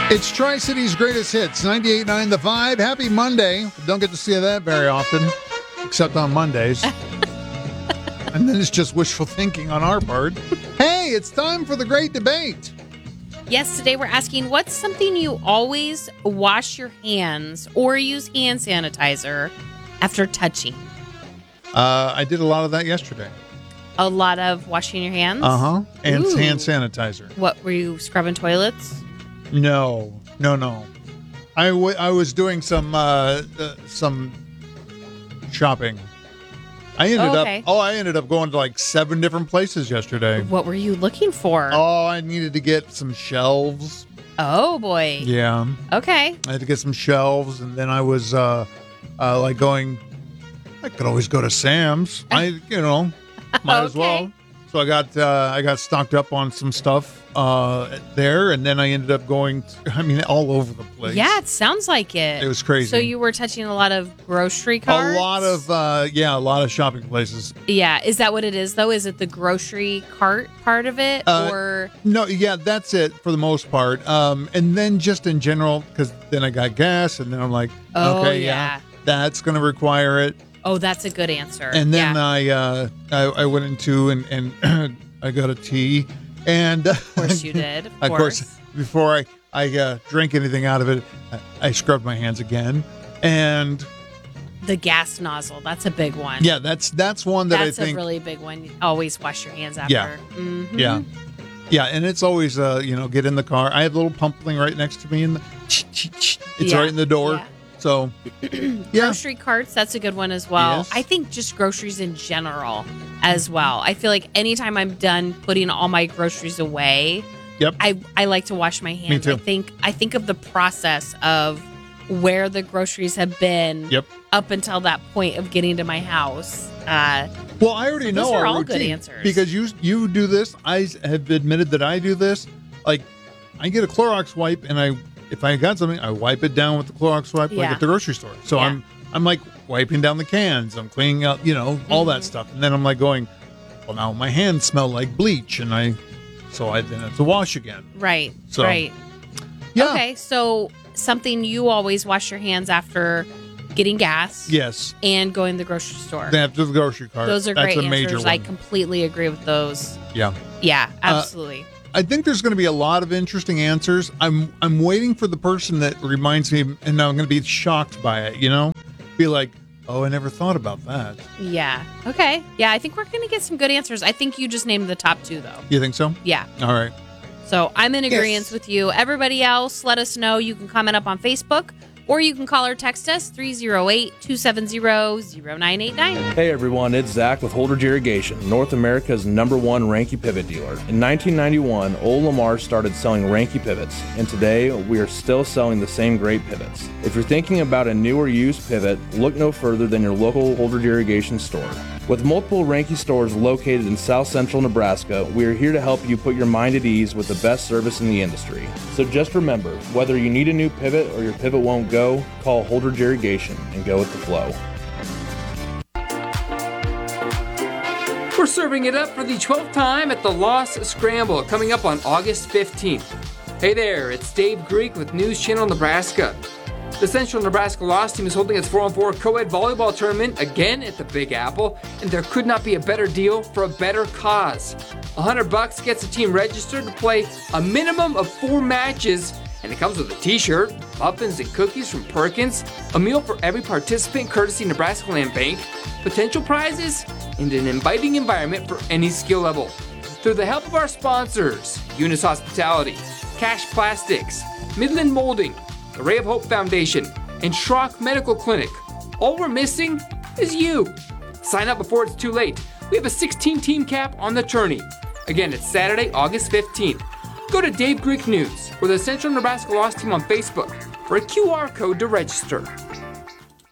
It's Tri-City's greatest hits, 98.9 The Vibe. Happy Monday. Don't get to see that very often, except on Mondays. And then it's just wishful thinking on our part. Hey, it's time for the great debate. Yes, today we're asking, what's something you always wash your hands or use hand sanitizer after touching? I did a lot of that yesterday. A lot of washing your hands? Uh-huh. And Ooh. hand sanitizer. What, were you scrubbing toilets? No. I was doing some shopping. I ended up going to like 7 different places yesterday. What were you looking for? Oh, I needed to get some shelves. Oh, boy. Yeah. Okay. I had to get some shelves, and then I was I could always go to Sam's. Might as well. So I got stocked up on some stuff there, and then I ended up going, all over the place. Yeah, it sounds like it. It was crazy. So you were touching a lot of grocery carts? A lot of shopping places. Yeah. Is that what it is, though? Is it the grocery cart part of it? Or no, yeah, that's it for the most part. And then just in general, because then I got gas, and then I'm like, okay, yeah, that's going to require it. Oh, that's a good answer. And then I went into and I got a tea. And of course you did. Of course, before I drank anything out of it, I scrubbed my hands again. And the gas nozzle, that's a big one. Yeah, that's one that I think. That's a really big one. Always wash your hands after. Yeah. Mm-hmm. Yeah, and it's always, get in the car. I have a little pump thing right next to me. It's right in the door. Yeah. So, Grocery carts, that's a good one as well. Yes. I think just groceries in general as well. I feel like anytime I'm done putting all my groceries away, yep, I like to wash my hands. Me too. I think of the process of where the groceries have been up until that point of getting to my house. Well, I already know those are our all routine, good answers. because you do this. I have admitted that I do this. Like, I get a Clorox wipe, and if I got something, I wipe it down with the Clorox wipe, like at the grocery store. So I'm like wiping down the cans. I'm cleaning out, all that stuff. And then I'm like going, well, now my hands smell like bleach, and then have to wash again. Right. So, right. Yeah. Okay. So something you always wash your hands after getting gas. Yes. And going to the grocery store. Then after the grocery cart. Those are That's great a major answers. one. I completely agree with those. Yeah. Yeah, absolutely. I think there's going to be a lot of interesting answers. I'm waiting for the person that reminds me, and I'm going to be shocked by it, Be like, oh, I never thought about that. Yeah. Okay. Yeah, I think we're going to get some good answers. I think you just named the top 2, though. You think so? Yeah. All right. So I'm in agreement with you. Everybody else, let us know. You can comment up on Facebook, or you can call or text us, 308-270-0989. Hey everyone, it's Zach with Holdridge Irrigation, North America's #1 Ranke pivot dealer. In 1991, Old Lamar started selling Ranke pivots, and today we are still selling the same great pivots. If you're thinking about a new or used pivot, look no further than your local Holdridge Irrigation store. With multiple Ranke stores located in South Central Nebraska, we are here to help you put your mind at ease with the best service in the industry. So just remember, whether you need a new pivot or your pivot won't go, call Holdridge Irrigation and go with the flow. We're serving it up for the 12th time at the Lost Scramble, coming up on August 15th. Hey there, it's Dave Greek with News Channel Nebraska. The Central Nebraska Lost team is holding its 4-on-4 co-ed volleyball tournament again at the Big Apple, and there could not be a better deal for a better cause. $100 gets the team registered to play a minimum of 4 matches, and it comes with a t-shirt, muffins and cookies from Perkins, a meal for every participant courtesy Nebraska Land Bank, potential prizes, and an inviting environment for any skill level. Through the help of our sponsors, Eunice Hospitality, Cash Plastics, Midland Molding, the Ray of Hope Foundation, and Schrock Medical Clinic. All we're missing is you. Sign up before it's too late. We have a 16-team cap on the tourney. Again, it's Saturday, August 15th. Go to Dave Greek News or the Central Nebraska Lost Team on Facebook for a QR code to register.